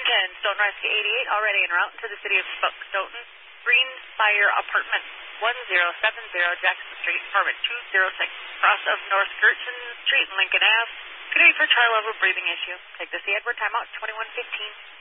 10, Stoughton Rescue 88, already en route to the city of Stoughton. Greenspire Apartment 1070 Jackson Street, apartment 206, cross of North Gertson Street and Lincoln Ave. Good day for trial level breathing issue. Take the C. Edward timeout 2115.